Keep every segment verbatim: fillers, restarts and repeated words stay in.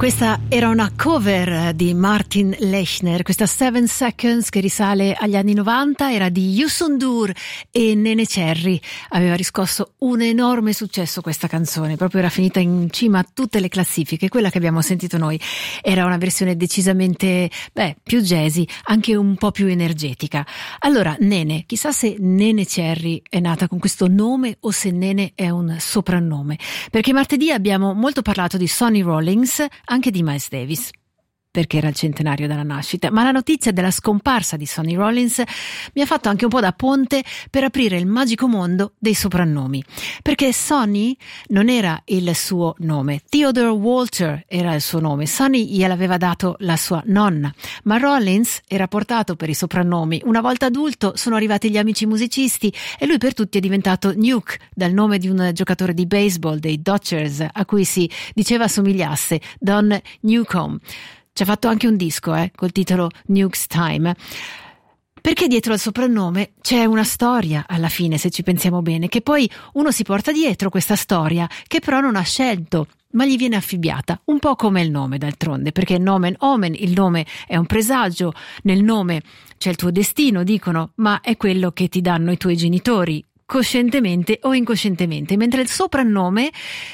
Questa era una cover di Martin Lechner, questa Seven Seconds che risale agli anni novanta, era di Youssou N'Dour e Nene Cherry. Aveva riscosso un enorme successo questa canzone, proprio era finita in cima a tutte le classifiche. Quella che abbiamo sentito noi era una versione decisamente, beh, più jazzy, anche un po' più energetica. Allora, Nene, chissà se Nene Cherry è nata con questo nome o se Nene è un soprannome, perché martedì abbiamo molto parlato di Sonny Rollins, anche di Miles Davis, perché era il centenario della nascita, ma la notizia della scomparsa di Sonny Rollins mi ha fatto anche un po' da ponte per aprire il magico mondo dei soprannomi, perché Sonny non era il suo nome, Theodore Walter era il suo nome, Sonny gliel'aveva dato la sua nonna, ma Rollins era portato per i soprannomi. Una volta adulto sono arrivati gli amici musicisti e lui per tutti è diventato Nuke, dal nome di un giocatore di baseball dei Dodgers a cui si diceva somigliasse, Don Newcomb. Ci ha fatto anche un disco, eh, col titolo Nuke's Time. Perché dietro al soprannome c'è una storia, alla fine, se ci pensiamo bene, che poi uno si porta dietro questa storia, che però non ha scelto, ma gli viene affibbiata, un po' come il nome d'altronde, perché nomen omen, il nome è un presagio, nel nome c'è il tuo destino, dicono, ma è quello che ti danno i tuoi genitori, coscientemente o incoscientemente, mentre il soprannome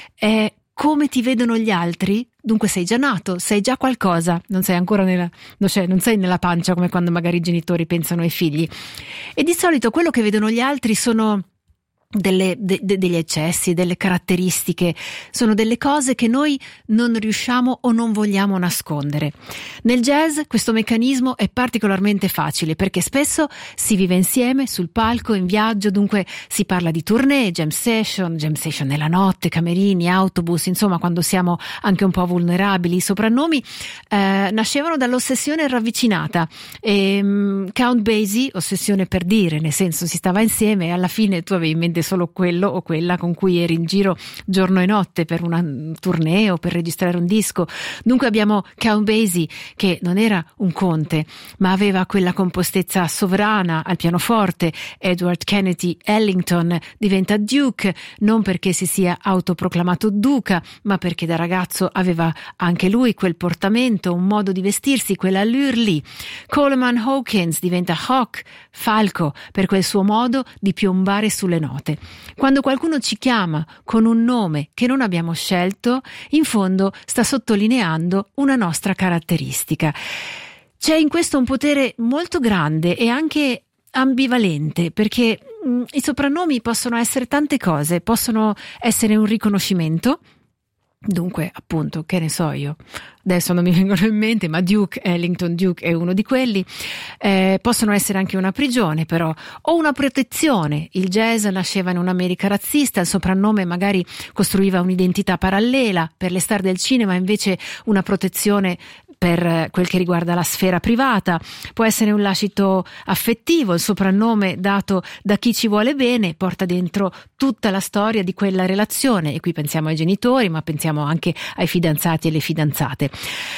è come ti vedono gli altri. Dunque sei già nato, sei già qualcosa, non sei ancora nella, cioè non sei nella pancia come quando magari i genitori pensano ai figli. E di solito quello che vedono gli altri sono delle, de, de, degli eccessi, delle caratteristiche, sono delle cose che noi non riusciamo o non vogliamo nascondere. Nel jazz questo meccanismo è particolarmente facile perché spesso si vive insieme sul palco, in viaggio, dunque si parla di tournée, jam session, jam session nella notte, camerini, autobus, insomma quando siamo anche un po' vulnerabili. I soprannomi eh, nascevano dall'ossessione ravvicinata e um, Count Basie, ossessione per dire, nel senso si stava insieme e alla fine tu avevi in mente solo quello o quella con cui eri in giro giorno e notte per una tournée o per registrare un disco. Dunque abbiamo Count Basie che non era un conte ma aveva quella compostezza sovrana al pianoforte. Edward Kennedy Ellington diventa Duke non perché si sia autoproclamato duca ma perché da ragazzo aveva anche lui quel portamento, un modo di vestirsi, quella allure lì. Coleman Hawkins diventa Hawk, falco, per quel suo modo di piombare sulle note. Quando qualcuno ci chiama con un nome che non abbiamo scelto, in fondo sta sottolineando una nostra caratteristica. C'è in questo un potere molto grande e anche ambivalente, perché mh, i soprannomi possono essere tante cose, possono essere un riconoscimento. Dunque, appunto, che ne so io, adesso non mi vengono in mente, ma Duke Ellington Duke è uno di quelli. Eh, possono essere anche una prigione, però, o una protezione. Il jazz nasceva in un'America razzista, il soprannome magari costruiva un'identità parallela, per le star del cinema invece una protezione per quel che riguarda la sfera privata. Può essere un lascito affettivo, il soprannome dato da chi ci vuole bene porta dentro tutta la storia di quella relazione, e qui pensiamo ai genitori ma pensiamo anche ai fidanzati e le fidanzate.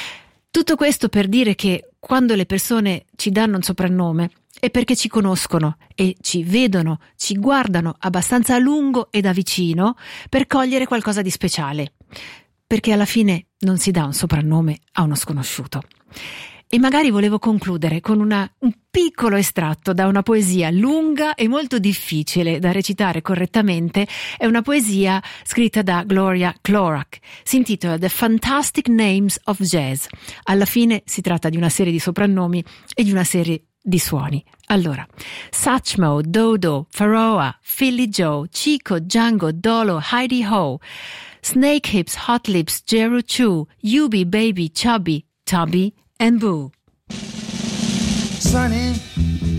Tutto questo per dire che quando le persone ci danno un soprannome è perché ci conoscono e ci vedono, ci guardano abbastanza a lungo e da vicino per cogliere qualcosa di speciale, perché alla fine non si dà un soprannome a uno sconosciuto. E magari volevo concludere con una, un piccolo estratto da una poesia lunga e molto difficile da recitare correttamente. È una poesia scritta da Gloria Clorak. Si intitola The Fantastic Names of Jazz. Alla fine si tratta di una serie di soprannomi e di una serie di suoni. Allora, Satchmo, Dodo, Pharaoh, Philly Joe, Chico, Django, Dolo, Heidi Ho, Snake Hips, Hot Lips, Jeru Chu, Yubi, Baby, Chubby, Tubby, and Boo. Sonny,